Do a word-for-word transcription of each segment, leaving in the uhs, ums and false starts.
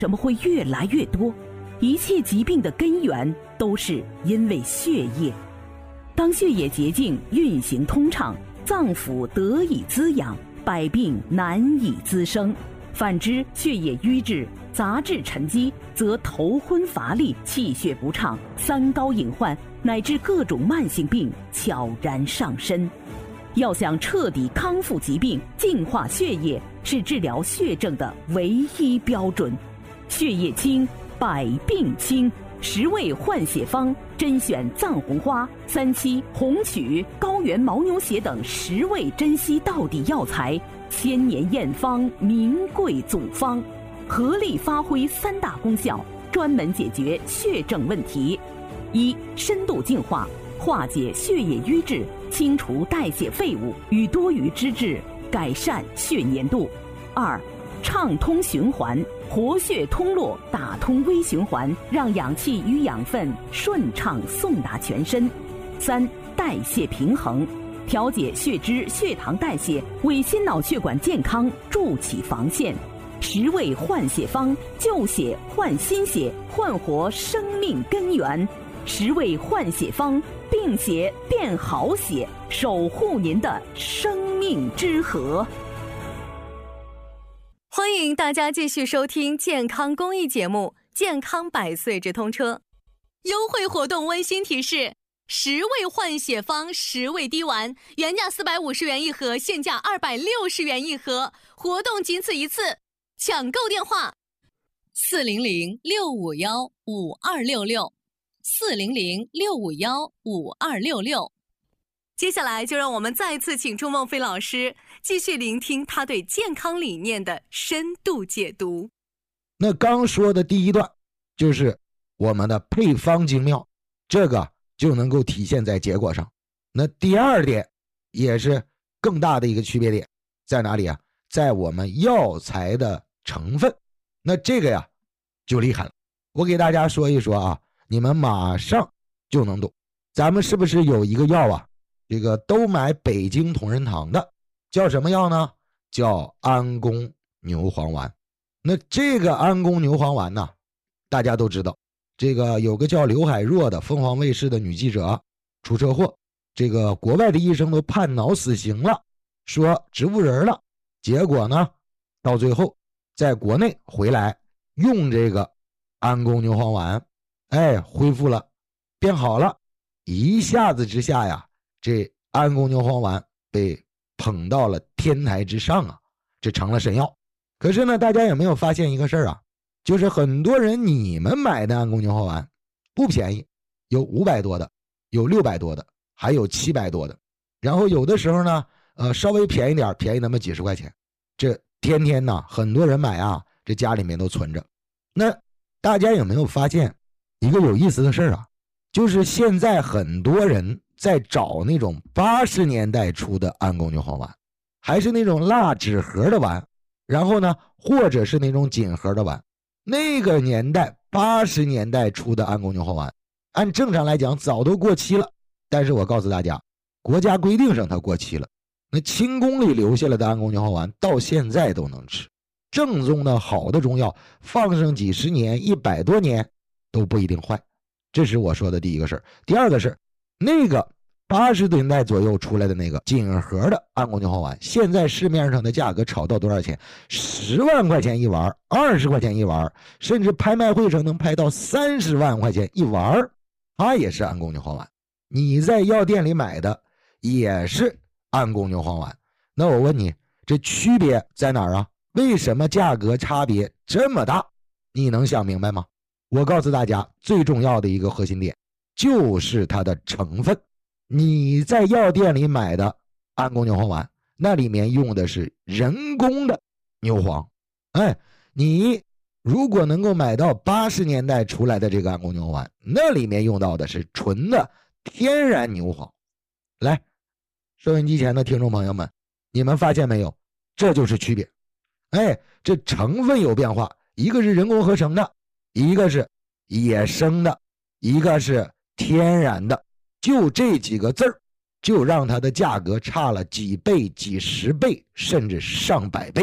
什么会越来越多？一切疾病的根源都是因为血液。当血液洁净运行通畅，脏腑得以滋养，百病难以滋生。反之，血液瘀滞、杂质沉积，则头昏乏力、气血不畅、三高隐患乃至各种慢性病悄然上身。要想彻底康复疾病、净化血液，是治疗血症的唯一标准。血液清，百病清。十味换血方甄选藏红花、三七、红曲、高原牦牛血等十味珍稀道地药材，千年验方，名贵祖方，合力发挥三大功效，专门解决血症问题：一、深度净化，化解血液瘀滞，清除代谢废物与多余脂质，改善血粘度；二、畅通循环，活血通络，打通微循环，让氧气与养分顺畅送达全身；三、代谢平衡，调节血脂、血糖代谢，为心脑血管健康筑起防线。十味换血方，旧血换新血，焕活生命根源。十味换血方，病血变好血，守护您的生命之河。 欢迎大家继续收听健康公益节目《健康百岁直通车》。优惠活动温馨提示：十味换血方十味滴丸，原价四百五十元一盒，现价二百六十元一盒，活动仅此一次，抢购电话：四零零六五幺五二六六，四零零六五幺五二六六。接下来就让我们再次请出孟非老师，继续聆听他对健康理念的深度解读。 那刚说的第一段就是我们的配方精妙，这个就能够体现在结果上。那第二点也是更大的一个区别点在哪里啊？在我们药材的成分。那这个呀就厉害了，我给大家说一说啊，你们马上就能懂。咱们是不是有一个药啊，这个都买北京同仁堂的，叫什么药呢？叫安宫牛黄丸。那这个安宫牛黄丸呢，大家都知道，这个有个叫刘海若的凤凰卫视的女记者出车祸，这个国外的医生都判脑死刑了，说植物人了，结果呢到最后在国内回来用这个安宫牛黄丸，哎，恢复了，变好了，一下子之下呀，这安宫牛黄丸被捧到了天台之上啊，这成了神药。可是呢，大家有没有发现一个事儿啊？就是很多人你们买的安宫牛黄丸不便宜，有五百多的，有六百多的，还有七百多的。然后有的时候呢，呃，稍微便宜点，便宜那么几十块钱。这天天呢，很多人买啊，这家里面都存着。那大家有没有发现一个有意思的事儿啊？就是现在很多人在找那种八十年代出的安宫牛黄丸，还是那种蜡纸盒的丸，然后呢，或者是那种锦盒的丸。那个年代八十年代出的安宫牛黄丸，按正常来讲早都过期了，但是我告诉大家，国家规定上它过期了。那清宫里留下来的安宫牛黄丸到现在都能吃，正宗的好的中药放上几十年一百多年都不一定坏。这是我说的第一个事儿。第二个是那个八十年代左右出来的那个锦盒的安宫牛黄丸，现在市面上的价格炒到多少钱？十万块钱一丸，二十块钱一丸，甚至拍卖会上能拍到三十万块钱一丸，它也是安宫牛黄丸。你在药店里买的也是安宫牛黄丸。那我问你，这区别在哪儿啊？为什么价格差别这么大？你能想明白吗？我告诉大家，最重要的一个核心点就是它的成分。你在药店里买的安宫牛黄丸，那里面用的是人工的牛黄。哎，你如果能够买到八十年代出来的这个安宫牛黄丸，那里面用到的是纯的天然牛黄。来，收音机前的听众朋友们，你们发现没有？这就是区别。哎，这成分有变化，一个是人工合成的，一个是野生的，一个是天然的。就这几个字儿，就让它的价格差了几倍、几十倍，甚至上百倍。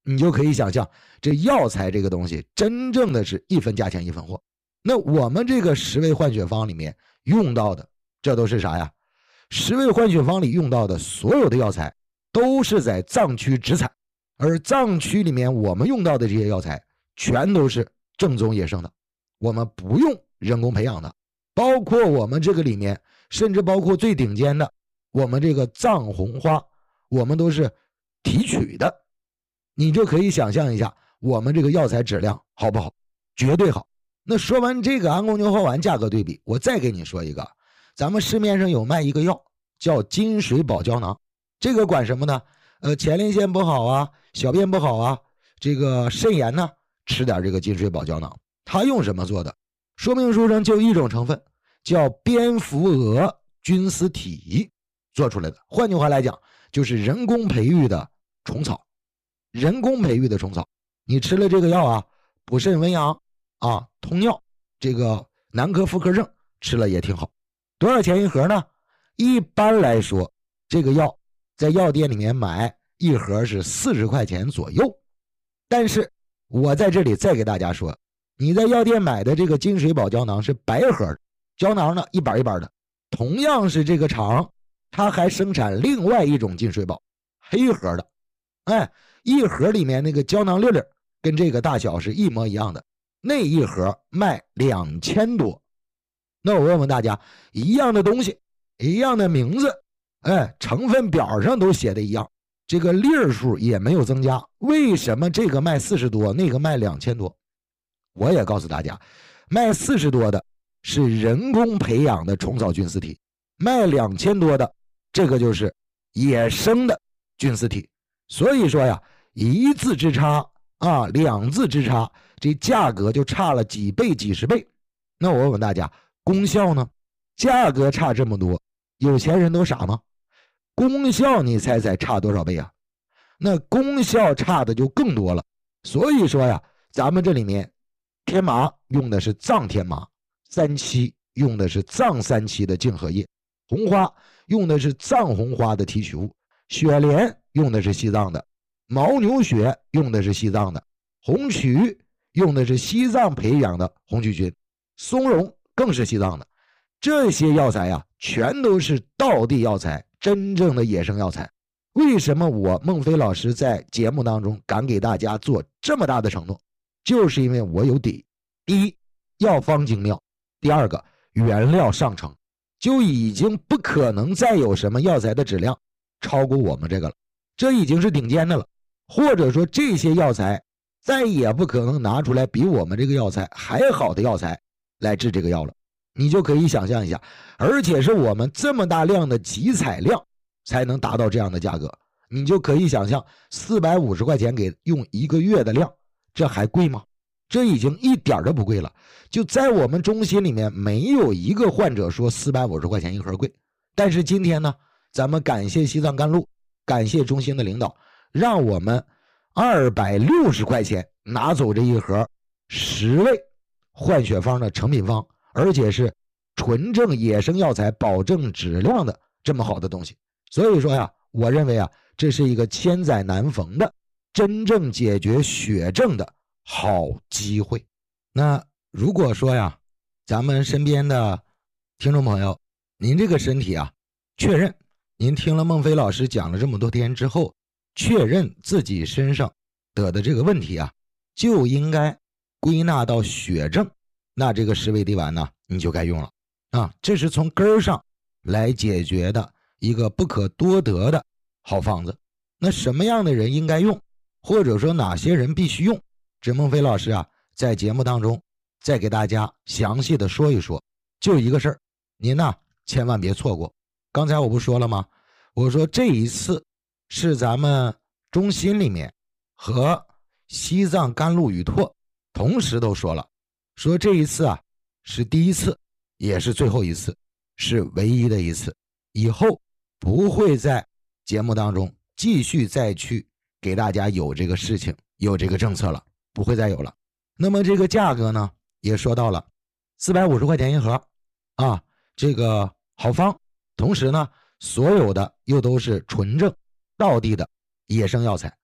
你就可以想象，这药材这个东西真正的是一分价钱一分货。那我们这个十味换血方里面用到的，这都是啥呀？十味换血方里用到的所有的药材都是在藏区直采，而藏区里面我们用到的这些药材全都是正宗野生的，我们不用人工培养的。包括我们这个里面，甚至包括最顶尖的我们这个藏红花，我们都是提取的。你就可以想象一下我们这个药材质量好不好？绝对好。那说完这个安宫牛黄丸价格对比，我再给你说一个，咱们市面上有卖一个药叫金水宝胶囊，这个管什么呢？呃，前列腺不好啊，小便不好啊，这个肾炎呢，吃点这个金水宝胶囊。它用什么做的？说明书上就一种成分，叫蝙蝠蛾菌丝体做出来的。换句话来讲，就是人工培育的虫草，人工培育的虫草。你吃了这个药啊，补肾温阳啊，通尿，这个男科妇科症吃了也挺好。多少钱一盒呢？一般来说，这个药在药店里面买一盒是四十块钱左右。但是我在这里再给大家说，你在药店买的这个金水宝胶囊是白盒的，胶囊呢一板一板的。同样是这个厂，它还生产另外一种金水宝，黑盒的。哎，一盒里面那个胶囊粒粒跟这个大小是一模一样的，那一盒卖两千多。那我问问大家，一样的东西，一样的名字，哎，成分表上都写的一样，这个粒数也没有增加，为什么这个卖四十多，那个卖两千多？我也告诉大家，卖四十多的是人工培养的虫草菌丝体，卖两千多的这个就是野生的菌丝体。所以说呀，一字之差啊，两字之差，这价格就差了几倍几十倍。那我问问大家，功效呢？价格差这么多，有钱人都傻吗？功效你猜猜差多少倍啊？那功效差的就更多了。所以说呀，咱们这里面天麻用的是藏天麻，三七用的是藏三七的净荷叶，红花用的是藏红花的提取物，雪莲用的是西藏的，牦牛血用的是西藏的，红曲用的是西藏培养的红曲菌，松茸更是西藏的。这些药材啊，全都是道地药材，真正的野生药材。为什么我孟非老师在节目当中敢给大家做这么大的承诺？就是因为我有底。第一，药方精妙；第二个，原料上乘，就已经不可能再有什么药材的质量超过我们这个了，这已经是顶尖的了。或者说这些药材再也不可能拿出来比我们这个药材还好的药材来治这个药了。你就可以想象一下，而且是我们这么大量的集采量才能达到这样的价格。你就可以想象四百五十块钱给用一个月的量，这还贵吗？这已经一点都不贵了。就在我们中心里面没有一个患者说四百五十块钱一盒贵。但是今天呢，咱们感谢西藏甘露，感谢中心的领导，让我们二百六十块钱拿走这一盒十味换血方的成品方，而且是纯正野生药材保证质量的这么好的东西。所以说呀，我认为啊，这是一个千载难逢的真正解决血症的好机会。那如果说呀，咱们身边的听众朋友，您这个身体啊，确认您听了孟非老师讲了这么多天之后，确认自己身上得的这个问题啊，就应该归纳到血症，那这个十味地丸呢，你就该用了啊！这是从根儿上来解决的一个不可多得的好方子。那什么样的人应该用，或者说哪些人必须用，这孟非老师啊，在节目当中再给大家详细的说一说。就一个事儿，您呢千万别错过。刚才我不说了吗？我说这一次是咱们中心里面和西藏甘露与拓同时都说了，说这一次啊是第一次，也是最后一次，是唯一的一次，以后不会在节目当中继续再去给大家有这个事情，有这个政策了，不会再有了。那么这个价格呢，也说到了四百五十块钱一盒啊，这个好方，同时呢，所有的又都是纯正道地的野生药材，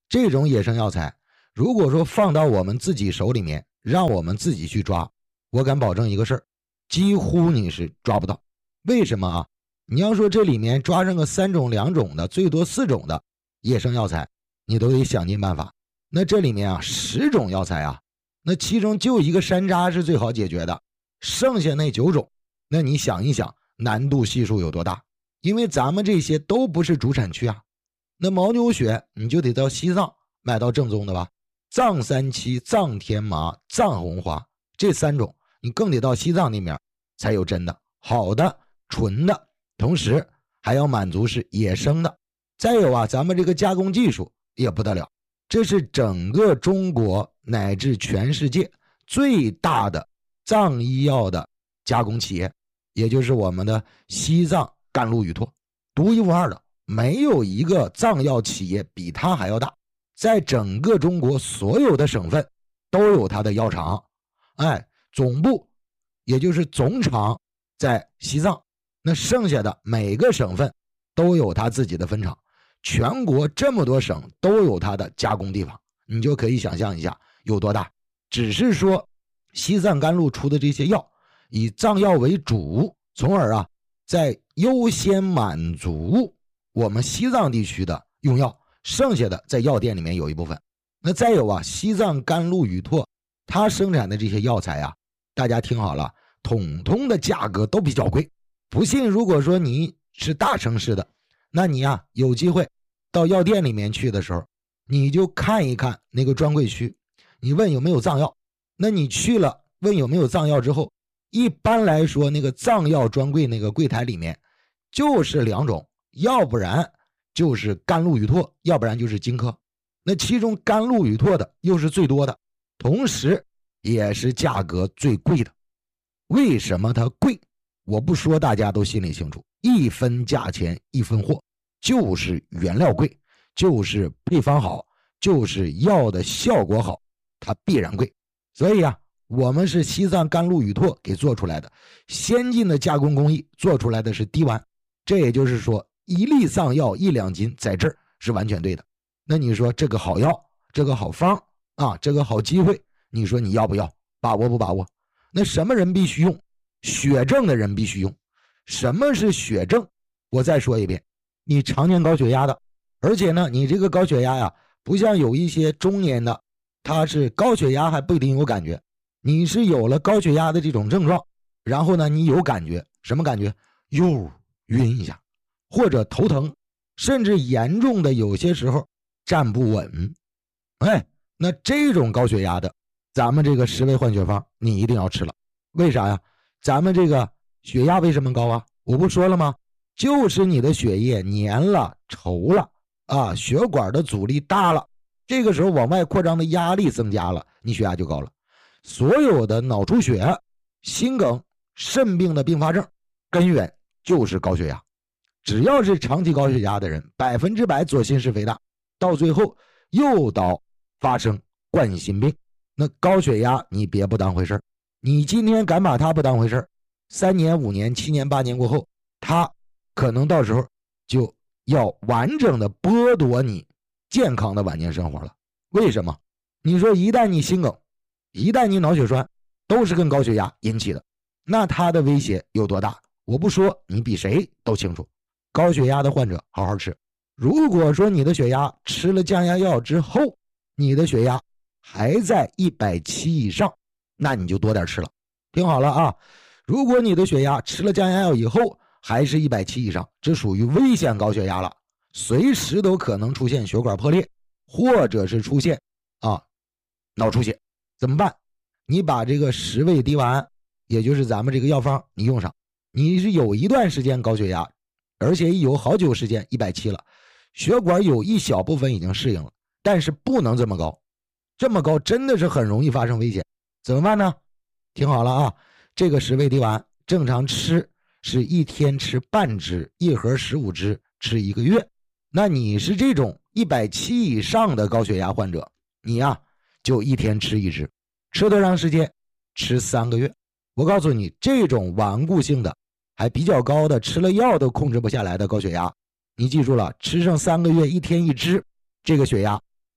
这种野生药材如果说放到我们自己手里面，让我们自己去抓，我敢保证一个事儿，几乎你是抓不到。为什么啊？你要说这里面抓上个三种两种的，最多四种的野生药材，你都得想尽办法。那这里面啊十种药材啊，那其中就一个山楂是最好解决的，剩下那九种，那你想一想难度系数有多大？因为咱们这些都不是主产区啊。那牦牛血你就得到西藏买到正宗的吧，藏三七、藏天麻、藏红花这三种，你更得到西藏那边才有真的好的纯的，同时还要满足是野生的。再有啊，咱们这个加工技术也不得了，这是整个中国乃至全世界最大的藏医药的加工企业，也就是我们的西藏甘露雨拓，独一无二的，没有一个藏药企业比它还要大。在整个中国所有的省份都有它的药厂，哎，总部也就是总厂在西藏，那剩下的每个省份都有它自己的分厂，全国这么多省都有它的加工地方，你就可以想象一下有多大。只是说西藏甘露出的这些药以藏药为主，从而啊在优先满足我们西藏地区的用药，剩下的在药店里面有一部分。那再有啊，西藏甘露雨拓它生产的这些药材啊，大家听好了，统统的价格都比较贵。不信如果说你是大城市的，那你啊有机会到药店里面去的时候，你就看一看那个专柜区，你问有没有藏药。那你去了问有没有藏药之后，一般来说那个藏药专柜那个柜台里面就是两种，要不然就是甘露雨拓，要不然就是金科。那其中甘露雨拓的又是最多的，同时也是价格最贵的。为什么它贵？我不说大家都心里清楚，一分价钱一分货，就是原料贵，就是配方好，就是药的效果好，它必然贵。所以啊，我们是西藏甘露雨拓给做出来的先进的加工工艺，做出来的是低丸。这也就是说一粒藏药一两金，在这儿是完全对的。那你说这个好药，这个好方啊，这个好机会，你说你要不要，把握不把握？那什么人必须用？血症的人必须用。什么是血症？我再说一遍，你常年高血压的，而且呢你这个高血压呀，不像有一些中年的，他是高血压还不一定有感觉，你是有了高血压的这种症状，然后呢你有感觉，什么感觉？哟，晕一下，或者头疼，甚至严重的有些时候站不稳。哎，那这种高血压的，咱们这个十味换血方你一定要吃了。为啥呀？咱们这个血压为什么高啊？我不说了吗？就是你的血液黏了稠了啊，血管的阻力大了，这个时候往外扩张的压力增加了，你血压就高了。所有的脑出血、心梗、肾病的并发症根源就是高血压。只要是长期高血压的人，百分之百左心室肥大，到最后诱导发生冠心病。那高血压你别不当回事，你今天敢把它不当回事，三年五年七年八年过后，它可能到时候就要完整的剥夺你健康的晚年生活了。为什么？你说一旦你心梗，一旦你脑血栓，都是跟高血压引起的，那它的威胁有多大？我不说，你比谁都清楚。高血压的患者好好吃，如果说你的血压吃了降压药之后，你的血压还在一百七以上，那你就多点吃了。听好了啊，如果你的血压吃了降压药以后还是一百七以上，这属于危险高血压了，随时都可能出现血管破裂，或者是出现啊脑出血。怎么办？你把这个十味滴丸，也就是咱们这个药方你用上，你是有一段时间高血压，而且有好久时间一百七了，血管有一小部分已经适应了，但是不能这么高，这么高真的是很容易发生危险。怎么办呢？听好了啊，这个十味滴丸正常吃是一天吃半支，一盒十五支，吃一个月。那你是这种一百七以上的高血压患者，你呀、啊、就一天吃一支，吃多长时间？吃三个月。我告诉你，这种顽固性的还比较高的，吃了药都控制不下来的高血压，你记住了，吃上三个月一天一支，这个血压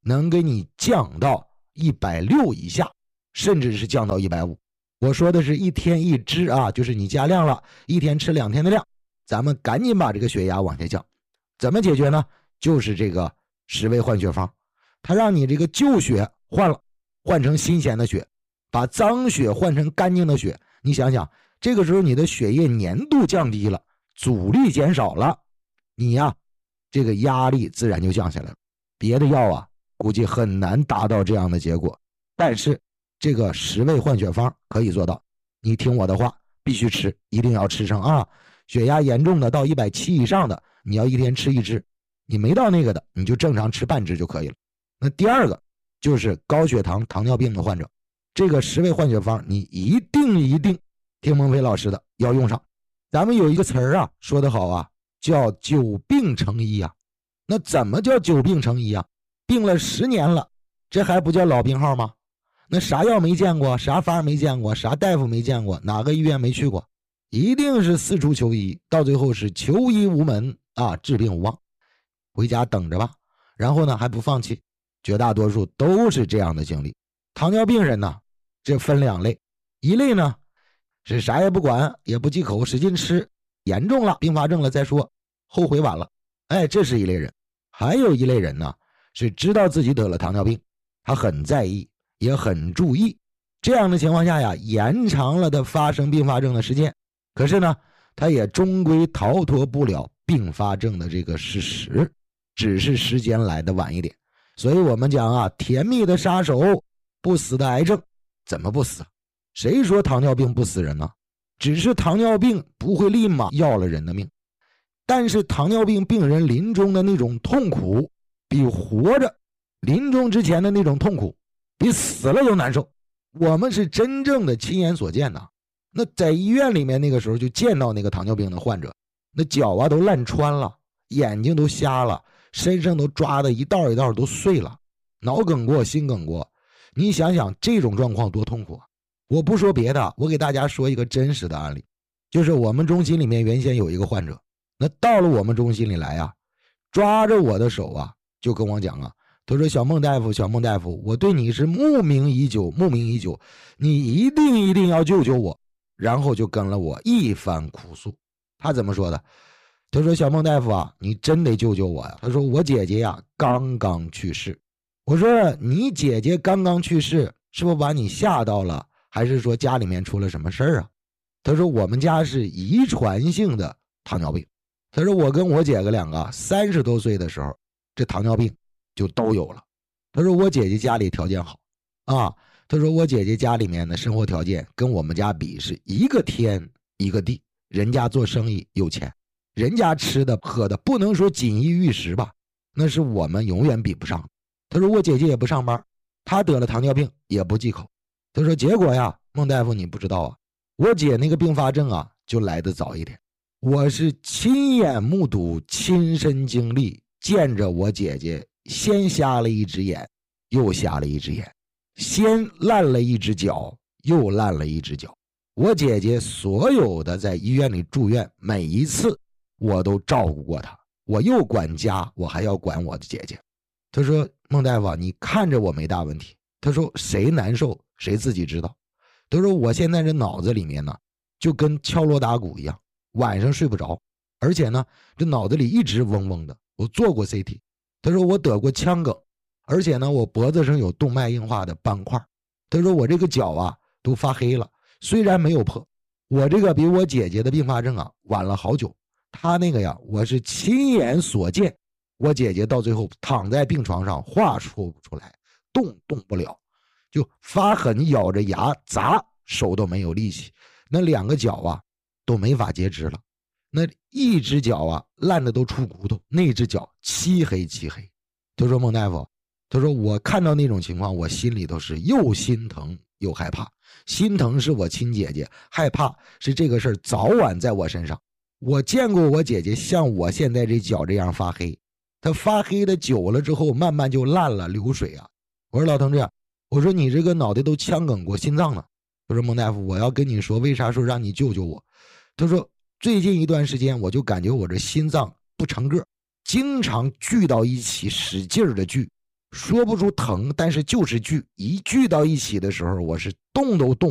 能给你降到一百六以下，甚至是降到一百五。我说的是一天一支啊，就是你加量了，一天吃两天的量，咱们赶紧把这个血压往下降。怎么解决呢？就是这个十味换血方，它让你这个旧血换了，换成新鲜的血，把脏血换成干净的血。你想想，这个时候你的血液粘度降低了，阻力减少了，你呀这个压力自然就降下来了。别的药啊估计很难达到这样的结果，但是这个十味换血方可以做到。你听我的话，必须吃，一定要吃上啊！血压严重的到一百七以上的，你要一天吃一支，你没到那个的，你就正常吃半支就可以了。那第二个就是高血糖糖尿病的患者，这个十味换血方你一定一定听孟非老师的要用上。咱们有一个词儿啊说得好啊，叫久病成医啊。那怎么叫久病成医啊？病了十年了，这还不叫老病号吗？那啥药没见过，啥方没见过，啥大夫没见过，哪个医院没去过，一定是四处求医，到最后是求医无门啊，治病无望，回家等着吧。然后呢还不放弃，绝大多数都是这样的经历。糖尿病人呢这分两类，一类呢是啥也不管，也不忌口，使劲吃，严重了并发症了再说，后悔晚了，哎，这是一类人。还有一类人呢是知道自己得了糖尿病，他很在意也很注意，这样的情况下呀，延长了他发生并发症的时间，可是呢他也终归逃脱不了并发症的这个事实，只是时间来的晚一点。所以我们讲啊，甜蜜的杀手，不死的癌症。怎么不死？谁说糖尿病不死人呢？只是糖尿病不会立马要了人的命，但是糖尿病病人临终的那种痛苦，比活着临终之前的那种痛苦比死了都难受。我们是真正的亲眼所见的。那在医院里面那个时候就见到那个糖尿病的患者，那脚啊都烂穿了，眼睛都瞎了，身上都抓的一道一道都碎了，脑梗过心梗过。你想想这种状况多痛苦啊！我不说别的，我给大家说一个真实的案例，就是我们中心里面原先有一个患者，那到了我们中心里来啊，抓着我的手啊就跟我讲啊，他说小孟大夫小孟大夫，我对你是慕名已久慕名已久，你一定一定要救救我。然后就跟了我一番哭诉。他怎么说的？他说小孟大夫啊，你真得救救我呀。他说我姐姐呀刚刚去世。我说你姐姐刚刚去世是不是把你吓到了，还是说家里面出了什么事儿啊？他说我们家是遗传性的糖尿病。他说我跟我姐个两个三十多岁的时候这糖尿病就都有了。他说我姐姐家里条件好啊，他说我姐姐家里面的生活条件跟我们家比是一个天一个地，人家做生意有钱，人家吃的喝的不能说锦衣玉食吧，那是我们永远比不上。他说我姐姐也不上班，她得了糖尿病也不忌口。他说结果呀，孟大夫你不知道啊，我姐那个并发症啊就来得早一点。我是亲眼目睹亲身经历，见着我姐姐先瞎了一只眼又瞎了一只眼，先烂了一只脚又烂了一只脚。我姐姐所有的在医院里住院，每一次我都照顾过她，我又管家我还要管我的姐姐。他说孟大夫你看着我没大问题，他说谁难受谁自己知道。他说我现在这脑子里面呢就跟敲锣打鼓一样，晚上睡不着，而且呢这脑子里一直嗡嗡的，我做过 C T。 他说我得过腔梗，而且呢我脖子上有动脉硬化的斑块。他说我这个脚啊都发黑了，虽然没有破，我这个比我姐姐的并发症啊晚了好久。他那个呀我是亲眼所见，我姐姐到最后躺在病床上话说不出来，动动不了，就发狠咬着牙砸，手都没有力气，那两个脚啊都没法截肢了，那一只脚啊烂的都出骨头，那只脚漆黑漆黑。他说孟大夫，他说我看到那种情况我心里头是又心疼又害怕，心疼是我亲姐姐，害怕是这个事儿早晚在我身上。我见过我姐姐像我现在这脚这样发黑，她发黑的久了之后慢慢就烂了流水啊。我说老同志，我说你这个脑袋都腔梗过心脏呢。他说孟大夫我要跟你说为啥说让你救救我。他说最近一段时间我就感觉我这心脏不成个，经常聚到一起使劲的聚， 说不出疼，但是就是聚，一聚到一起的时候，我是动都动